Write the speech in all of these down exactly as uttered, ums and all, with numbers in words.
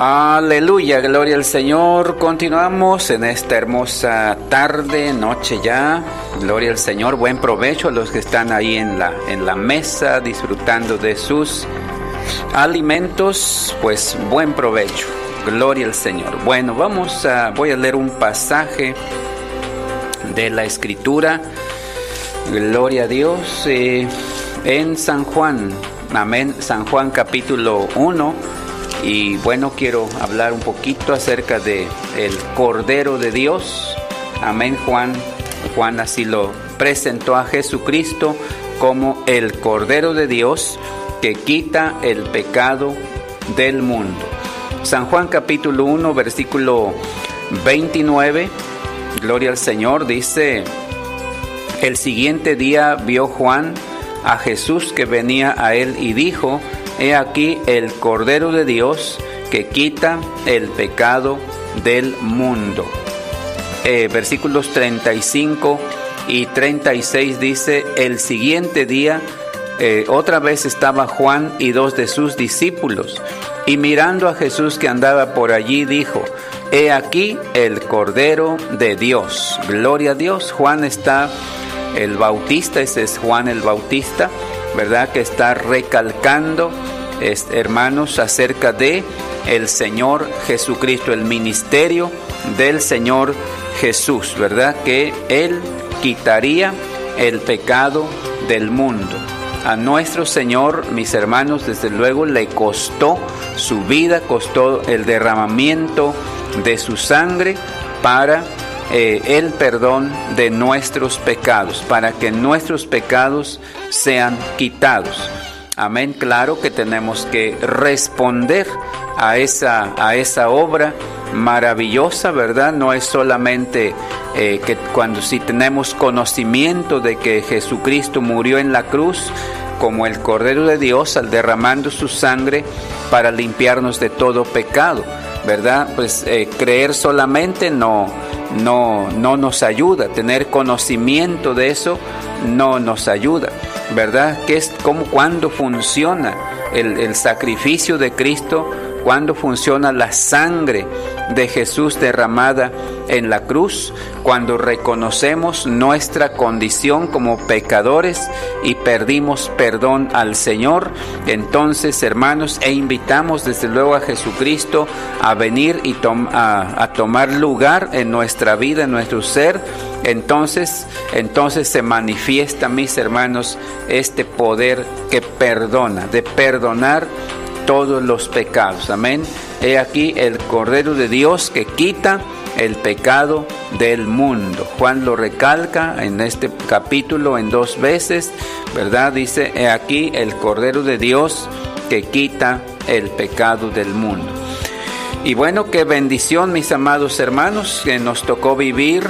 Aleluya, gloria al Señor. Continuamos en esta hermosa tarde, noche ya. Gloria al Señor. Buen provecho a los que están ahí en la, en la mesa disfrutando de sus alimentos. Pues buen provecho. Gloria al Señor. Bueno, vamos a, voy a leer un pasaje de la Escritura. Gloria a Dios. Eh, en San Juan. Amén. San Juan capítulo uno. Y bueno, quiero hablar un poquito acerca de el Cordero de Dios. Amén. Juan, Juan así lo presentó a Jesucristo como el Cordero de Dios que quita el pecado del mundo. San Juan capítulo uno, versículo veintinueve. Gloria al Señor. Dice: el siguiente día vio Juan a Jesús que venía a él y dijo: he aquí el Cordero de Dios que quita el pecado del mundo. Eh, versículos treinta y cinco y treinta y seis dice: el siguiente día eh, otra vez estaba Juan y dos de sus discípulos, y mirando a Jesús que andaba por allí dijo: he aquí el Cordero de Dios. Gloria a Dios. Juan está, el Bautista, ese es Juan el Bautista, ¿verdad? Que está recalcando, es, hermanos, acerca de el Señor Jesucristo, el ministerio del Señor Jesús, ¿verdad? Que Él quitaría el pecado del mundo. A nuestro Señor, mis hermanos, desde luego le costó su vida, costó el derramamiento de su sangre para Eh, el perdón de nuestros pecados, para que nuestros pecados sean quitados. Amén. Claro que tenemos que responder a esa, a esa obra maravillosa, ¿verdad? No es solamente eh, que cuando si tenemos conocimiento de que Jesucristo murió en la cruz como el Cordero de Dios al derramando su sangre para limpiarnos de todo pecado, ¿verdad? Pues eh, creer solamente no No, no nos ayuda. Tener conocimiento de eso no nos ayuda, ¿verdad? ¿Qué es, cómo, cuándo funciona el, el sacrificio de Cristo? ¿Cuándo funciona la sangre de Jesús derramada en la cruz? Cuando reconocemos nuestra condición como pecadores y perdimos perdón al Señor. Entonces, hermanos, e invitamos desde luego a Jesucristo a venir y tom- a, a tomar lugar en nuestra vida, en nuestro ser. Entonces, entonces se manifiesta, mis hermanos, este poder que perdona, de perdonar todos los pecados. Amén. He aquí el Cordero de Dios que quita el pecado del mundo. Juan lo recalca en este capítulo en dos veces, ¿verdad? Dice: he aquí el Cordero de Dios que quita el pecado del mundo. Y bueno, qué bendición, mis amados hermanos, que nos tocó vivir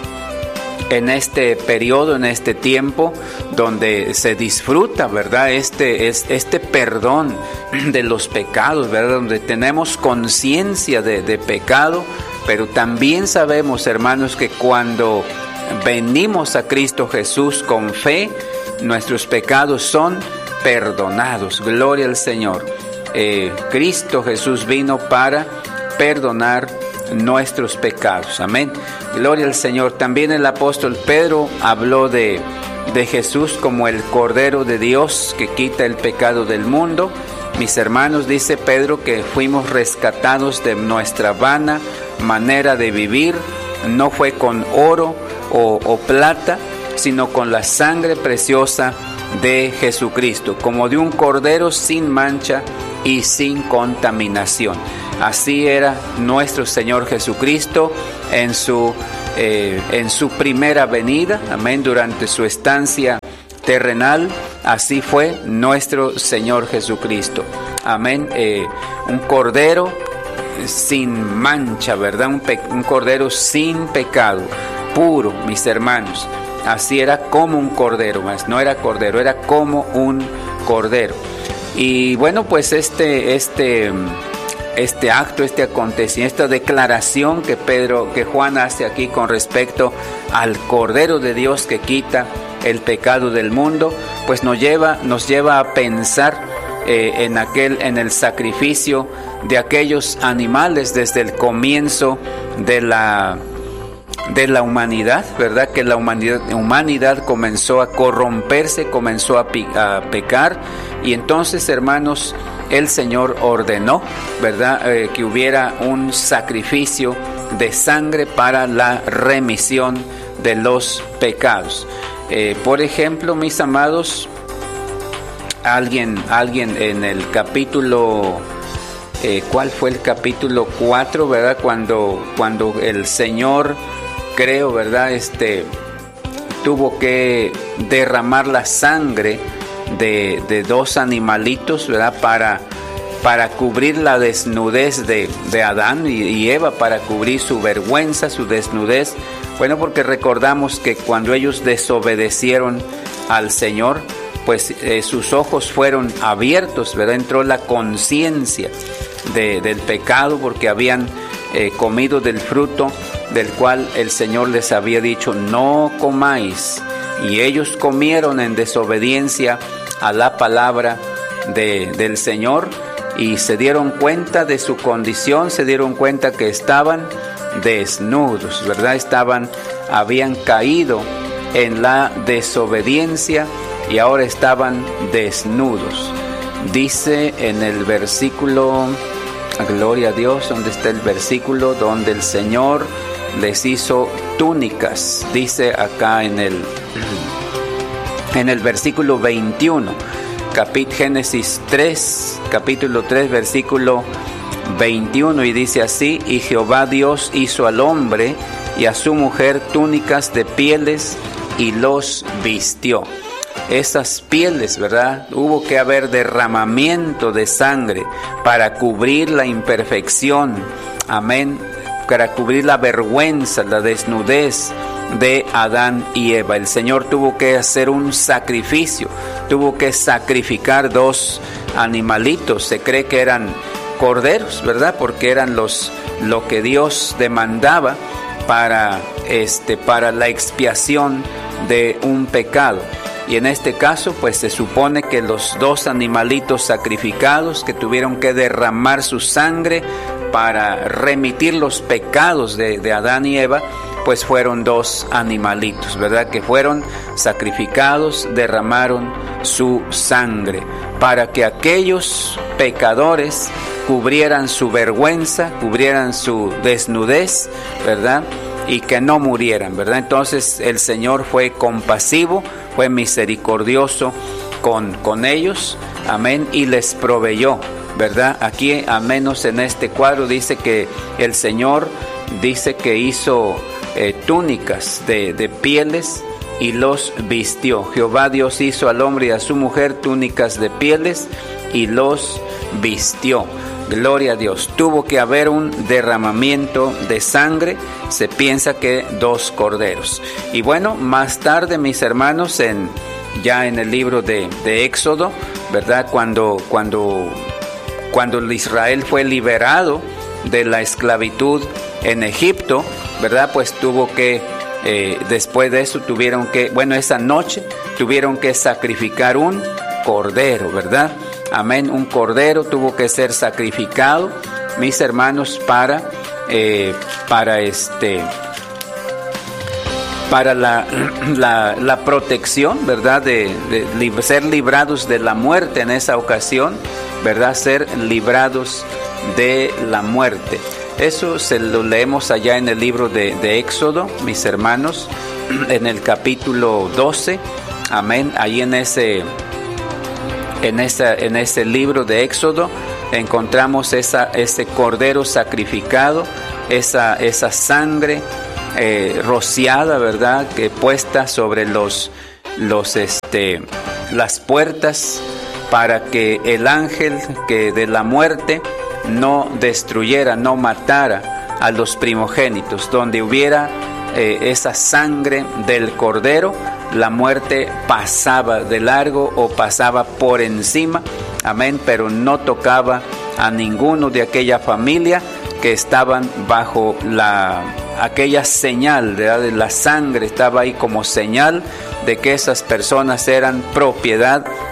en este periodo, en este tiempo donde se disfruta, ¿verdad? Este, es, este perdón de los pecados, ¿verdad? Donde tenemos conciencia de, de pecado, pero también sabemos, hermanos, que cuando venimos a Cristo Jesús con fe, nuestros pecados son perdonados. Gloria al Señor. Eh, Cristo Jesús vino para perdonar nuestros pecados. Amén. Gloria al Señor. También el apóstol Pedro habló de, de Jesús como el Cordero de Dios que quita el pecado del mundo. Mis hermanos, dice Pedro, que fuimos rescatados de nuestra vana manera de vivir. No fue con oro o, o plata, sino con la sangre preciosa de Jesucristo, como de un cordero sin mancha y sin contaminación. Así era nuestro Señor Jesucristo en su, eh, en su primera venida, amén, durante su estancia terrenal. Así fue nuestro Señor Jesucristo, amén. Eh, un cordero sin mancha, ¿verdad? Un, pe- un cordero sin pecado, puro, mis hermanos. Así era como un cordero, más no era cordero, era como un cordero. Y bueno, pues este, este, este acto, este acontecimiento, esta declaración que Pedro, que Juan hace aquí con respecto al Cordero de Dios que quita el pecado del mundo, pues nos lleva, nos lleva a pensar eh, en aquel, en el sacrificio de aquellos animales desde el comienzo de la de la humanidad, ¿verdad? Que la humanidad, humanidad comenzó a corromperse, comenzó a, pi, a pecar, y entonces, hermanos, el Señor ordenó, ¿verdad? Eh, que hubiera un sacrificio de sangre para la remisión de los pecados. Eh, por ejemplo, mis amados, alguien, alguien en el capítulo, eh, ¿cuál fue el capítulo cuatro, verdad? Cuando, cuando el Señor, creo, ¿verdad? Este, tuvo que derramar la sangre de, de dos animalitos, ¿verdad? Para, para cubrir la desnudez de, de Adán y, y Eva, para cubrir su vergüenza, su desnudez. Bueno, porque recordamos que cuando ellos desobedecieron al Señor, pues eh, sus ojos fueron abiertos, ¿verdad? Entró la conciencia de, del pecado, porque habían eh, comido del fruto del cual el Señor les había dicho, no comáis. Y ellos comieron en desobediencia a la palabra de, del Señor, y se dieron cuenta de su condición, se dieron cuenta que estaban desnudos, ¿verdad? Estaban, habían caído en la desobediencia y ahora estaban desnudos. Dice en el versículo, gloria a Dios, donde está el versículo donde el Señor les hizo túnicas. Dice acá en el en el versículo veintiuno, capítulo Génesis tres, capítulo tres, versículo veintiuno, y dice así: y Jehová Dios hizo al hombre y a su mujer túnicas de pieles y los vistió. Esas pieles, ¿verdad? Hubo que haber derramamiento de sangre para cubrir la imperfección, amén, para cubrir la vergüenza, la desnudez de Adán y Eva. El Señor tuvo que hacer un sacrificio, tuvo que sacrificar dos animalitos. Se cree que eran corderos, ¿verdad? Porque eran los lo que Dios demandaba para este para la expiación de un pecado. Y en este caso, pues se supone que los dos animalitos sacrificados, que tuvieron que derramar su sangre para remitir los pecados de, de Adán y Eva, pues fueron dos animalitos, ¿verdad? Que fueron sacrificados, derramaron su sangre para que aquellos pecadores cubrieran su vergüenza, cubrieran su desnudez, ¿verdad? Y que no murieran, ¿verdad? Entonces el Señor fue compasivo, fue misericordioso con, con ellos, amén, y les proveyó, ¿verdad? Aquí, a menos en este cuadro, dice que el Señor dice que hizo eh, túnicas de, de pieles y los vistió. Jehová Dios hizo al hombre y a su mujer túnicas de pieles y los vistió. Gloria a Dios. Tuvo que haber un derramamiento de sangre. Se piensa que dos corderos. Y bueno, más tarde, mis hermanos, en, ya en el libro de, de Éxodo, ¿verdad? Cuando, cuando, cuando Israel fue liberado de la esclavitud en Egipto, ¿verdad? Pues tuvo que, eh, después de eso tuvieron que, bueno, esa noche tuvieron que sacrificar un cordero, ¿verdad? Amén, un cordero tuvo que ser sacrificado, mis hermanos, para, eh, para este, para la, la, la protección, ¿verdad? De, de, de ser librados de la muerte en esa ocasión, ¿verdad? Ser librados de la muerte. Eso se lo leemos allá en el libro de, de Éxodo, mis hermanos, en el capítulo doce, amén, ahí en ese... En, esa, en ese libro de Éxodo encontramos esa, ese cordero sacrificado, esa, esa sangre eh, rociada, ¿verdad? Que puesta sobre los, los, este, las puertas para que el ángel que de la muerte no destruyera, no matara a los primogénitos. Donde hubiera eh, esa sangre del cordero, la muerte pasaba de largo o pasaba por encima, amén, pero no tocaba a ninguno de aquella familia que estaban bajo la aquella señal, ¿verdad? De la sangre estaba ahí como señal de que esas personas eran propiedad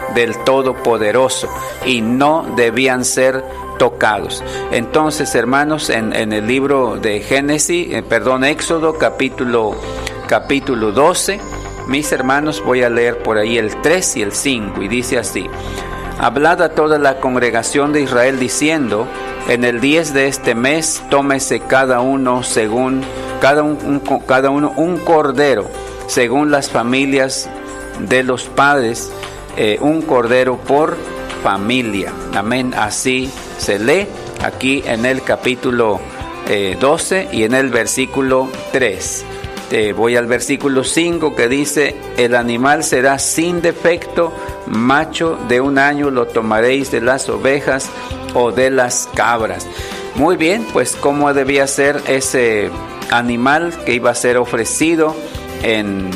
del Todopoderoso y no debían ser tocados. Entonces, hermanos, en, en el libro de Génesis, eh, perdón, Éxodo capítulo, capítulo doce, mis hermanos, voy a leer por ahí el tres y el cinco, y dice así: hablad a toda la congregación de Israel diciendo, en el diez de este mes tómese cada uno según cada, un, un, cada uno un cordero según las familias de los padres, eh, un cordero por familia. Amén. Así se lee aquí en el capítulo eh, doce y en el versículo tres. Eh, voy al versículo cinco, que dice: el animal será sin defecto, macho de un año lo tomaréis de las ovejas o de las cabras. Muy bien, pues cómo debía ser ese animal que iba a ser ofrecido en,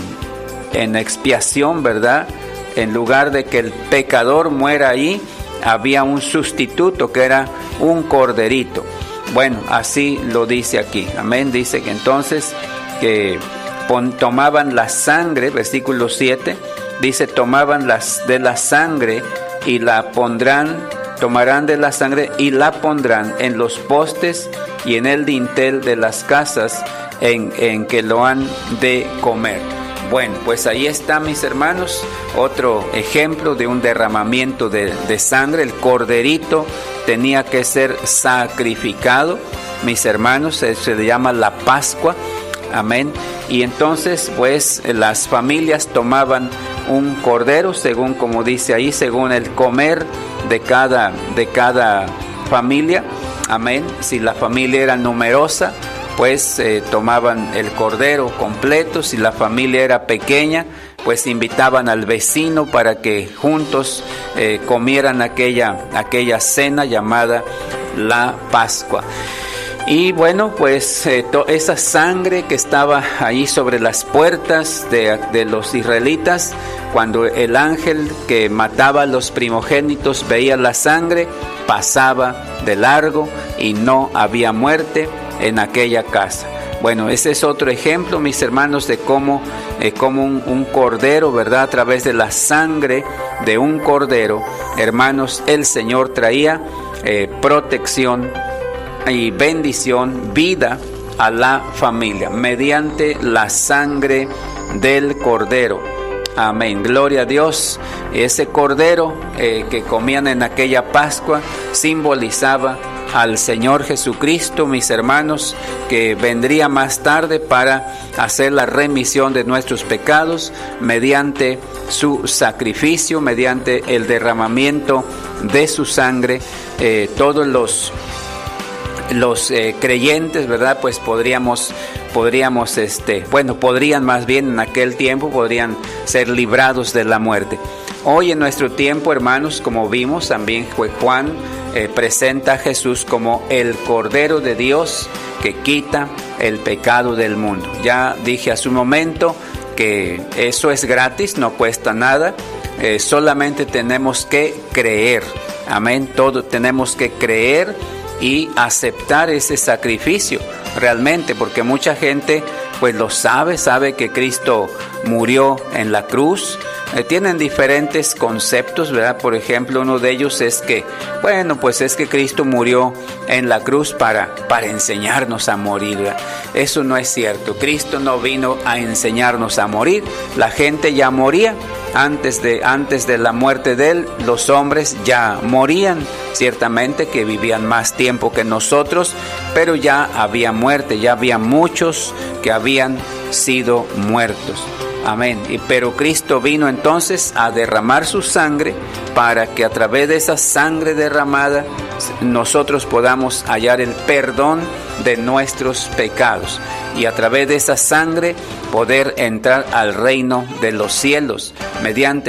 en expiación, ¿verdad? En lugar de que el pecador muera ahí, había un sustituto que era un corderito. Bueno, así lo dice aquí. Amén. Dice que entonces que pon, tomaban la sangre, versículo siete, dice: tomaban las de la sangre y la pondrán, tomarán de la sangre y la pondrán en los postes y en el dintel de las casas en, en que lo han de comer. Bueno, pues ahí está, mis hermanos, otro ejemplo de un derramamiento de, de sangre. El corderito tenía que ser sacrificado, mis hermanos, se, se le llama la Pascua. Amén. Y entonces, pues, las familias tomaban un cordero, según como dice ahí, según el comer de cada, de cada familia. Amén. Si la familia era numerosa, pues eh, tomaban el cordero completo. Si la familia era pequeña, pues invitaban al vecino para que juntos eh, comieran aquella, aquella cena llamada la Pascua. Y bueno, pues eh, to, esa sangre que estaba ahí sobre las puertas de, de los israelitas, cuando el ángel que mataba a los primogénitos veía la sangre, pasaba de largo y no había muerte en aquella casa. Bueno, ese es otro ejemplo, mis hermanos, de cómo, eh, cómo un, un cordero, ¿verdad? A través de la sangre de un cordero, hermanos, el Señor traía eh, protección y bendición, vida a la familia, mediante la sangre del cordero. Amén, gloria a Dios. Ese cordero eh, que comían en aquella Pascua simbolizaba al Señor Jesucristo, mis hermanos, que vendría más tarde para hacer la remisión de nuestros pecados mediante su sacrificio, mediante el derramamiento de su sangre. Eh, todos los los eh, creyentes, ¿verdad? Pues podríamos podríamos este, bueno, podrían más bien en aquel tiempo podrían ser librados de la muerte. Hoy en nuestro tiempo, hermanos, como vimos, también Juan eh, presenta a Jesús como el Cordero de Dios que quita el pecado del mundo. Ya dije hace un momento que eso es gratis, no cuesta nada, eh, solamente tenemos que creer. Amén, todo tenemos que creer y aceptar ese sacrificio realmente, porque mucha gente pues lo sabe, sabe que Cristo murió en la cruz. Eh, tienen diferentes conceptos, ¿verdad? Por ejemplo, uno de ellos es que, bueno, pues es que Cristo murió en la cruz para, para enseñarnos a morir, ¿verdad? Eso no es cierto. Cristo no vino a enseñarnos a morir. La gente ya moría. Antes de, antes de la muerte de Él, los hombres ya morían. Ciertamente que vivían más tiempo que nosotros, pero ya había muerte, ya había muchos que habían sido muertos. Amén. Y, pero Cristo vino entonces a derramar su sangre para que a través de esa sangre derramada nosotros podamos hallar el perdón de nuestros pecados y a través de esa sangre poder entrar al reino de los cielos mediante